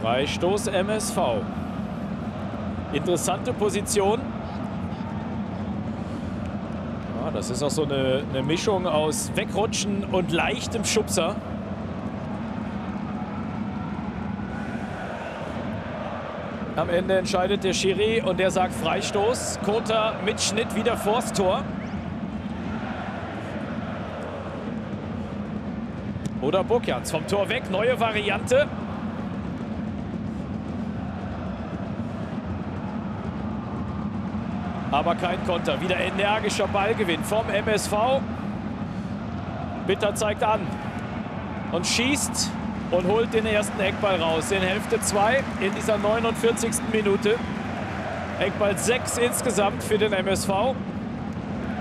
Freistoß MSV. Interessante Position. Ja, das ist auch so eine Mischung aus Wegrutschen und leichtem Schubser. Am Ende entscheidet der Schiri und der sagt Freistoß. Kota mit Schnitt wieder vors Tor. Oder Bukjans vom Tor weg. Neue Variante. Aber kein Konter. Wieder energischer Ballgewinn vom MSV. Bitter zeigt an und schießt und holt den ersten Eckball raus. In Hälfte 2 in dieser 49. Minute. Eckball 6 insgesamt für den MSV.